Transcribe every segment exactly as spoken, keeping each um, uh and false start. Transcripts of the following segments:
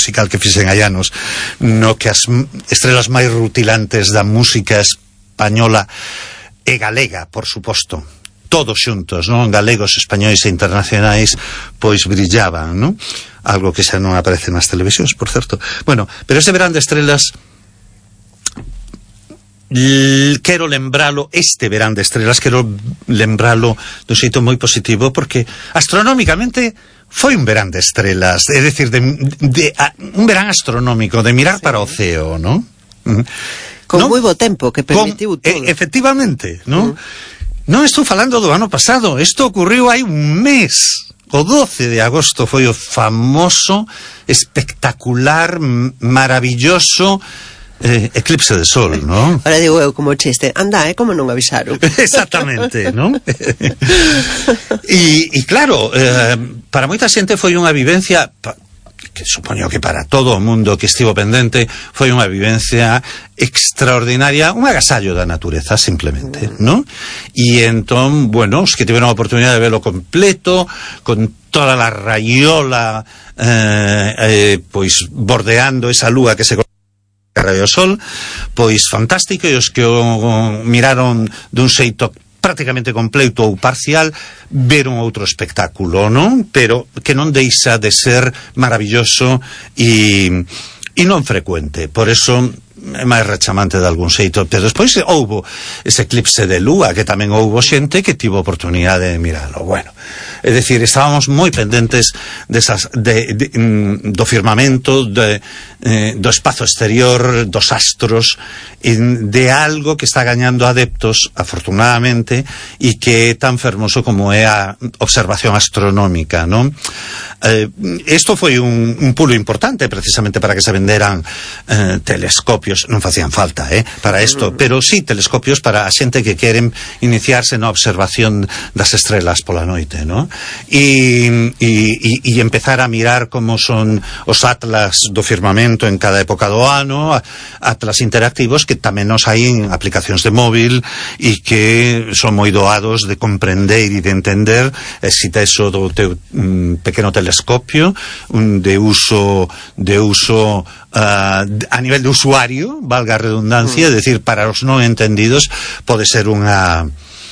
musical que fixen hai anos, no que as estrelas máis rutilantes da música española e galega, por suposto, todos xuntos, non? Galegos, españois e internacionais, pois brillaban, non? Algo que xa non aparece nas televisións, por certo. Bueno, pero este verán de estrelas, l- quero lembralo, este verán de estrelas, quero lembralo dun xeito moi positivo, porque astronómicamente foi un verán de estrelas, é dicir, de, de, a, un verán astronómico, de mirar sí. para o ceo, non? Mm. Con ¿no? moi bo tempo, que permitiu Con, todo. E, efectivamente, non? Mm. Non estou falando do ano pasado, isto ocurriu hai un mes. O doce de agosto foi o famoso, espectacular, maravilloso eh, eclipse de sol, non? Ahora digo eu como chiste, anda, eh, como non avisaron. Exactamente, non? E, e claro, eh, para moita xente foi unha vivencia... Pa, que supoño que para todo o mundo que estivo pendente foi unha vivencia extraordinaria, un agasallo da natureza simplemente, non? E entón, bueno, os que tiveron a oportunidade de verlo completo, con toda a raiola eh, eh, pois bordeando esa lúa que se carga o sol, pois fantástico, e os que o miraron dun xeito prácticamente completo ou parcial, ver un outro espectáculo, non? Pero que non deixa de ser maravilloso e, e non frecuente. Por eso é máis rechamante de algún xeito. Pero despois houbo ese eclipse de lúa, que tamén houbo xente que tivo oportunidade de miralo. Bueno, é dicir, estábamos moi pendentes desas, de, de, mm, do firmamento, de, eh, do espazo exterior, dos astros, de algo que está gañando adeptos, afortunadamente, e que é tan fermoso como é a observación astronómica, non? Eh, isto foi un, un pulo importante precisamente para que se venderan eh, telescopios, non facían falta, eh, para isto, pero sí telescopios para a xente que queren iniciarse na observación das estrelas pola noite, non? E, e, e empezar a mirar como son os atlas do firmamento en cada época do ano, atlas interactivos que tamén nos hai en aplicacións de móvil e que son moi doados de comprender e de entender. Existe eso do teu mm, pequeno telescopio, un de uso de uso uh, a nivel de usuario, valga a redundancia, é mm. dicir, para os non entendidos pode ser unha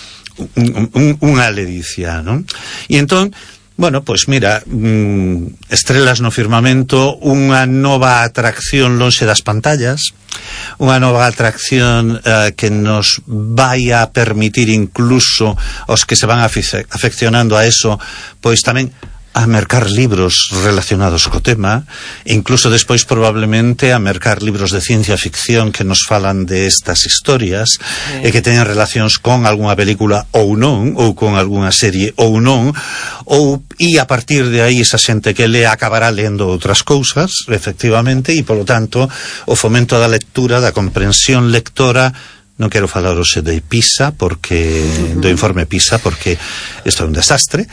un, un, unha ledicia, non? E entón, bueno, pois mira, mmm, estrelas no firmamento, unha nova atracción lonxe das pantallas, unha nova atracción eh, que nos vai a permitir incluso aos que se van afic- afeccionando a eso, pois tamén a mercar libros relacionados co tema, e incluso despois probablemente a mercar libros de ciencia ficción que nos falan de estas historias sí. e que teñen relacións con algunha película ou non, ou con algunha serie ou non, ou e a partir de aí esa xente que le acabará lendo outras cousas, efectivamente, e polo tanto o fomento da lectura, da comprensión lectora. Non quero falar hoxe de PISA, porque uh-huh. do informe PISA, porque isto é un desastre.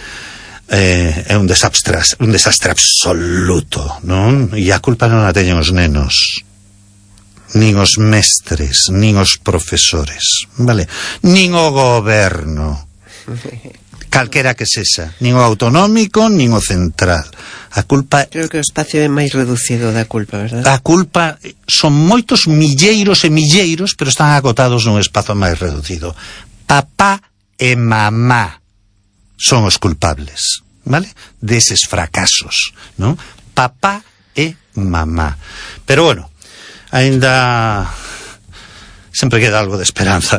Eh, é un desastre, un desastre absoluto, non? E a culpa non a teñen os nenos, nin os mestres, nin os profesores, vale? Nin o goberno, calquera que sexa, nin o autonómico, nin o central. A culpa... Creo que o espacio é máis reducido da culpa, verdad? A culpa son moitos milleiros e milleiros, pero están acotados nun espazo máis reducido. Papá e mamá son os culpables, vale? Deses fracasos, non? Papá e mamá. Pero bueno, aínda sempre queda algo de esperanza.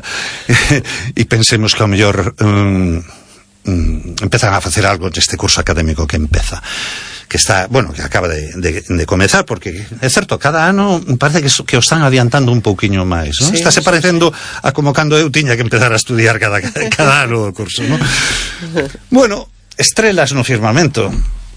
E pensemos que ao mellor um, um, empezan a facer algo neste curso académico que empeza, que está, bueno, que acaba de, de, de comezar, porque é certo, cada ano parece que, que o están adiantando un pouquiño máis, non? Sí, está se parecendo sí, sí. a como cando eu tiña que empezar a estudiar cada, cada ano o curso, non? Bueno, estrelas no firmamento.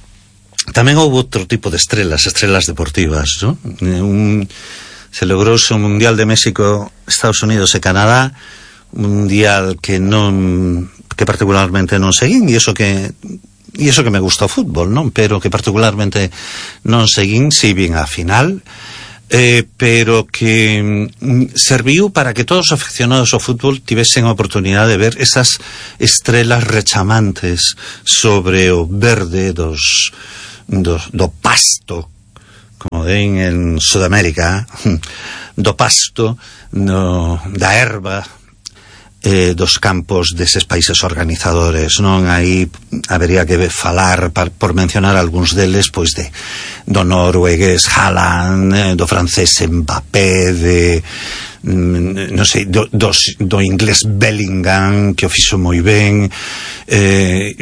Tamén houve outro tipo de estrelas, estrelas deportivas, non? Un, se logrouse un Mundial de México, Estados Unidos e Canadá, un mundial que non, que particularmente non seguín, e iso que e iso que me gusta o fútbol, non? Pero que particularmente non seguín, si vin a final, eh, pero que mm, serviu para que todos os afeccionados ao fútbol tivesen a oportunidade de ver esas estrelas rechamantes sobre o verde dos, do, do pasto como den en Sudamérica, do pasto, no, da erva, eh, dos campos deses países organizadores, non? Aí habería que falar, par, por mencionar algúns deles, pois de do noruegués Haaland, eh, do francés Mbappé, de mm, non sei, do, do, do inglés Bellingham, que o fixo moi ben, eh,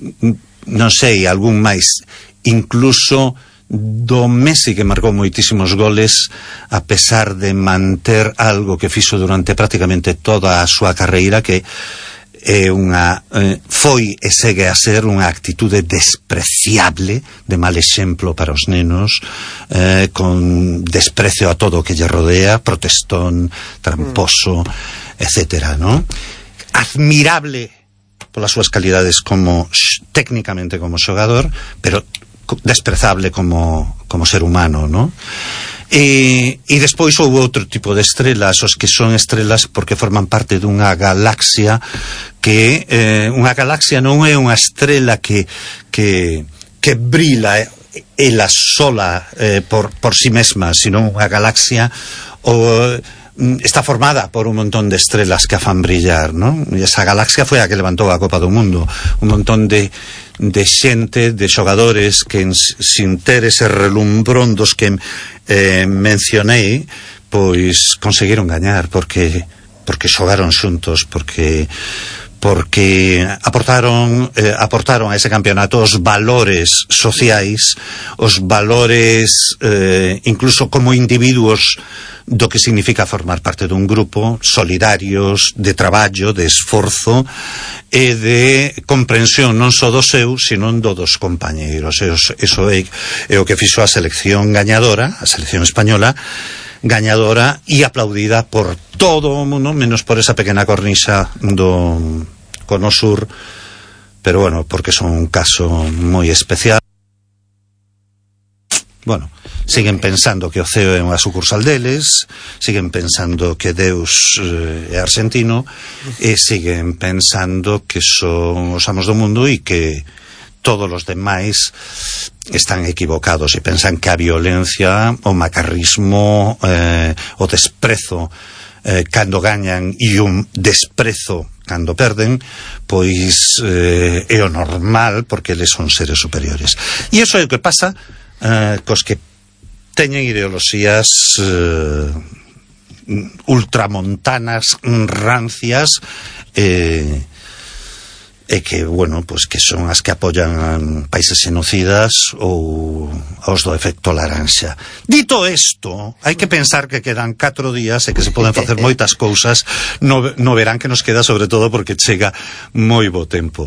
non sei, algún máis, incluso do Messi, que marcou moitísimos goles a pesar de manter algo que fixo durante prácticamente toda a súa carreira, que é unha eh, foi e segue a ser unha actitude despreciable, de mal exemplo para os nenos, eh, con desprecio a todo o que lle rodea, protestón, tramposo, mm. etcétera, ¿no? Admirable polas súas calidades como técnicamente como xogador, pero desprezable como, como ser humano, ¿no? E, e despois houve outro tipo de estrelas, os que son estrelas porque forman parte dunha galaxia que eh, unha galaxia non é unha estrela que que, que brila ela sola eh, por, por si mesma, sino unha galaxia o está formada por un montón de estrelas que a fan brillar, ¿no? E esa galaxia foi a que levantou a Copa do Mundo, un montón de de xente, de xogadores que en, sin ter ese relumbrón dos que eh, mencionei, pois conseguiron gañar porque porque xogaron xuntos, porque porque aportaron eh, aportaron a ese campeonato os valores sociais, os valores eh, incluso como individuos do que significa formar parte dun grupo, solidarios, de traballo, de esforzo e de comprensión non só do seu, sino do dos compañeiros. Eso, eso é, é o que fixo a selección gañadora, a selección española gañadora e aplaudida por todo o mundo, menos por esa pequena cornixa do Cono Sur, pero bueno, porque son un caso moi especial. Bueno, siguen pensando que o ceo é unha sucursal deles, siguen pensando que Deus eh, é argentino, e siguen pensando que son os amos do mundo e que todos os demais están equivocados e pensan que a violencia, o macarrismo, eh, o desprezo eh, cando gañan e un desprezo cando perden, pois eh, é o normal porque eles son seres superiores. E iso é o que pasa Uh, cos que teñen ideoloxías uh, ultramontanas, rancias, eh, e que, bueno, pues que son as que apoyan países xenocidas ou os do efecto laranxa. Dito isto, hai que pensar que quedan catro días e que se poden facer moitas cousas no, no verán que nos queda, sobre todo porque chega moi bo tempo.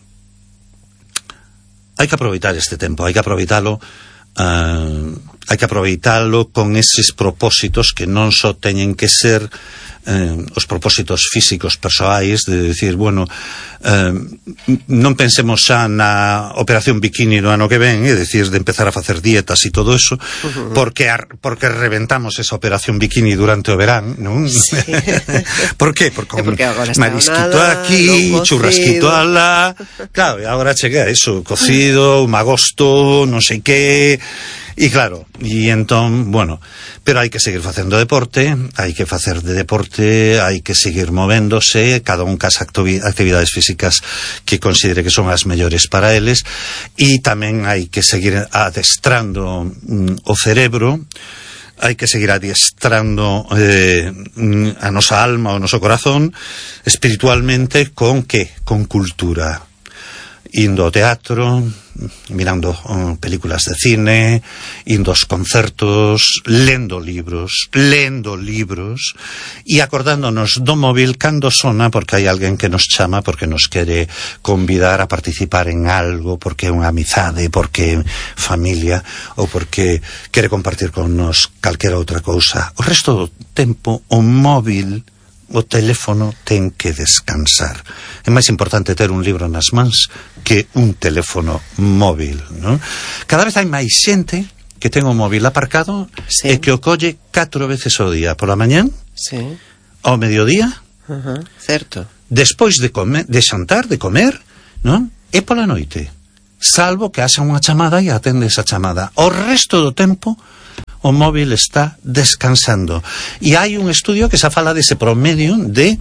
Hai que aproveitar este tempo, hai que aproveitalo Uh, hai que aproveitalo con eses propósitos que non só teñen que ser eh, os propósitos físicos persoais, de decir, bueno, eh, non pensemos xa na operación bikini no ano que ven, é dicir, de empezar a facer dietas e todo eso, uh-huh. porque ar, porque reventamos esa operación bikini durante o verán, non? Sí. Por qué? Porque, porque marisquito nada, aquí, churrasquito alá, claro, e agora chega eso, cocido, un agosto, non sei que. E claro, e entón, bueno, pero hai que seguir facendo deporte, hai que facer de deporte, hai que seguir movéndose, cada un cas actividades físicas que considere que son as mellores para eles, e tamén hai que seguir adestrando mm, o cerebro, hai que seguir adiestrando eh, a nosa alma, o noso corazón, espiritualmente, con que? Con cultura. Indo ao teatro, mirando uh, películas de cine, indo aos concertos, lendo libros, lendo libros e acordándonos do móvil cando sona, porque hai alguén que nos chama, porque nos quere convidar a participar en algo, porque é unha amizade, porque é familia, ou porque quere compartir con nos calquera outra cousa. O resto do tempo, o móvil, o teléfono ten que descansar. É máis importante ter un libro nas mans que un teléfono móvil, non? Cada vez hai máis xente que ten o móvil aparcado, sí, e que o colle catro veces ao día, pola mañán, sí, ao mediodía, uh-huh, certo, despois de comer, de xantar, de comer, non? E pola noite, salvo que haxa unha chamada e atende esa chamada. O resto do tempo o móvil está descansando. E hai un estudio que xa fala dese promedio de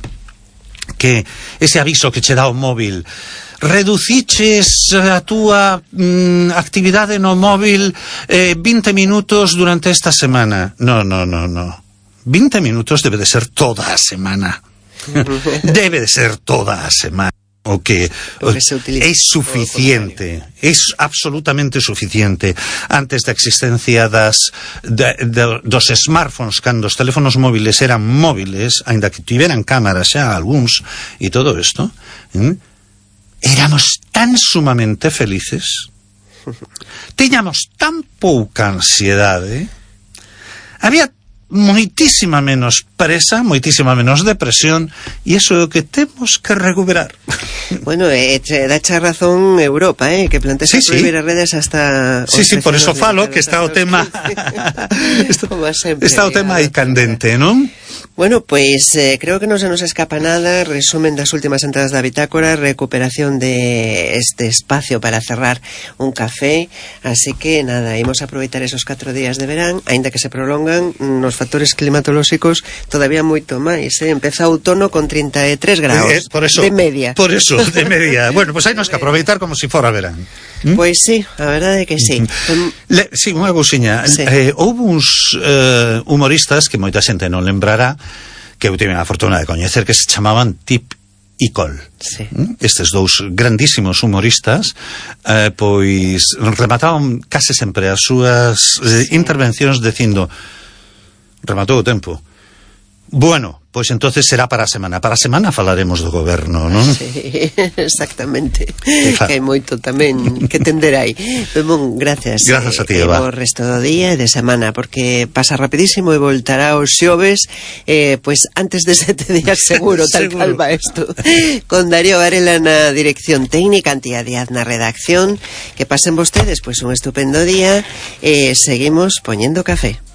que ese aviso que che dá o móvil: reduciches a túa mm, actividade no móvil eh, vinte minutos durante esta semana. No, no, no, no. vinte minutos debe de ser toda a semana. Debe de ser toda a semana. O que, o que é suficiente, é absolutamente suficiente. Antes da existencia das de, de, dos smartphones, cando os teléfonos móviles eran móviles, aínda que tiveran cámaras xa algúns e todo isto, ¿eh? Éramos tan sumamente felices, tiñamos tan pouca ansiedade, había moitísima menos presa, moitísima menos depresión, e iso é o que temos que recuperar. Bueno, eh, dacha razón Europa, eh, que plantease sí, prohibir sí. as redes hasta... Sí, sí, por eso falo que está o tema está, está o tema aí candente, non? Bueno, pois eh, creo que non se nos escapa nada. Resumen das últimas entradas da bitácora, recuperación de este espacio para cerrar un café. Así que nada, imos aproveitar esos catro días de verán, aínda que se prolongan nos factores climatolóxicos todavía moito máis, eh? Empeza o outono con trinta e tres graus eh, por eso, de media. Por eso, de media. Bueno, pois pues hai nos que aproveitar como se si fora verán. ¿Mm? Pois pues sí, a verdade é que sí. Le, sí, unha cousiña. Sí. Eh, houve uns eh, humoristas que moita xente non lembrará, que eu tive a fortuna de coñecer, que se chamaban Tip e Col. Sí. Estes dous grandísimos humoristas eh, pois remataban case sempre as súas eh, sí. intervencións dicindo: rematou o tempo. Bueno, pois entonces será para a semana. Para a semana falaremos do goberno, non? Sí, exactamente. Que hai moito tamén que tender aí. Bon, gracias. Grazas a ti, Eva. O resto do día e de semana, porque pasa rapidísimo e voltará os xoves, eh, pois antes de sete días seguro, tal seguro. cal va isto. Con Darío Varela na dirección técnica, Antía Díaz na redacción. Que pasen vostedes, pois un estupendo día e seguimos poñendo café.